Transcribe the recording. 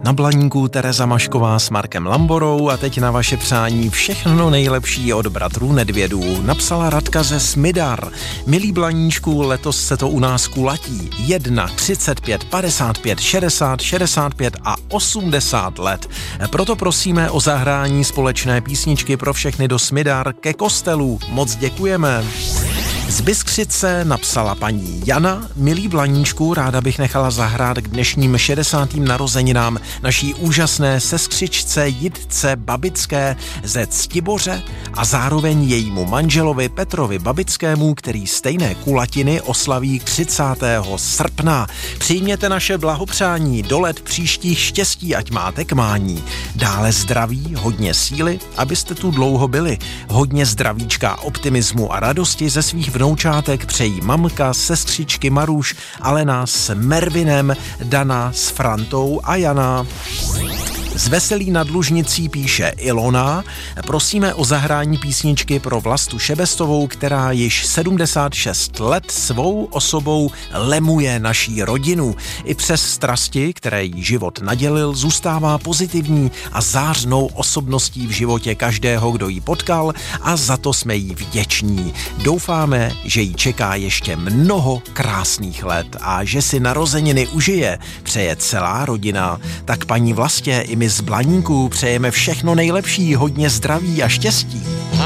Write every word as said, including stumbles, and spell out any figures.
Na Blaníku Tereza Mašková s Markem Lamborou a teď na vaše přání všechno nejlepší od bratrů Nedvědů. Napsala Radka ze Smydar. Milí Blaníčku, letos se to u nás kulatí. Jedna, třicet pět, padesát pět, šedesát, šedesát pět a osmdesát let. Proto prosíme o zahrání společné písničky pro všechny do Smydar ke kostelu. Moc děkujeme. Z Bystřice napsala paní Jana. Milí Blaníčku, ráda bych nechala zahrát k dnešním šedesátým narozeninám naší úžasné sestřičce Jitce Babické ze Ctiboře a zároveň jejímu manželovi Petrovi Babickému, který stejné kulatiny oslaví třicátého srpna. Přijměte naše blahopřání, do let příštích štěstí, ať máte k mání. Dále zdraví, hodně síly, abyste tu dlouho byli. Hodně zdravíčka, optimismu a radosti ze svých vnoučátek přejí mamka, sestřičky Maruš, Alena s Mervinem, Dana s Frantou a Jana. Z Veselí nad Lužnicí píše Ilona. Prosíme o zahrání písničky pro Vlastu Šebestovou, která již sedmdesát šest let svou osobou lemuje naší rodinu. I přes strasti, které jí život nadělil, zůstává pozitivní a zářnou osobností v životě každého, kdo ji potkal, a za to jsme jí vděční. Doufáme, že jí čeká ještě mnoho krásných let a že si narozeniny užije, přeje celá rodina. Tak paní Vlastě, i my z Blaníku přejeme všechno nejlepší, hodně zdraví a štěstí.